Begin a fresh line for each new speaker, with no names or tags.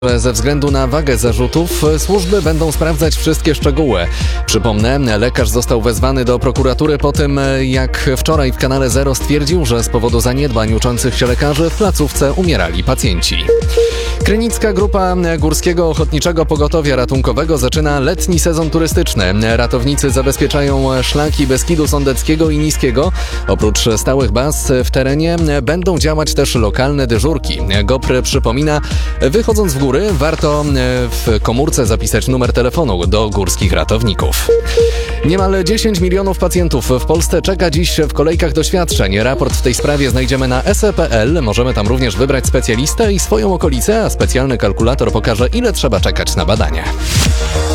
Ze względu na wagę zarzutów służby będą sprawdzać wszystkie szczegóły. Przypomnę, lekarz został wezwany do prokuratury po tym, jak wczoraj w Kanale Zero stwierdził, że z powodu zaniedbań uczących się lekarzy w placówce umierali pacjenci. Krynicka Grupa Górskiego Ochotniczego Pogotowia Ratunkowego zaczyna letni sezon turystyczny. Ratownicy zabezpieczają szlaki Beskidu Sądeckiego i Niskiego. Oprócz stałych baz w terenie będą działać też lokalne dyżurki. GOPR przypomina, wychodząc w góry, warto w komórce zapisać numer telefonu do górskich ratowników. Niemal 10 milionów pacjentów w Polsce czeka dziś w kolejkach do świadczeń. Raport w tej sprawie znajdziemy na se.pl. Możemy tam również wybrać specjalistę i swoją okolicę, a specjalny kalkulator pokaże, ile trzeba czekać na badanie.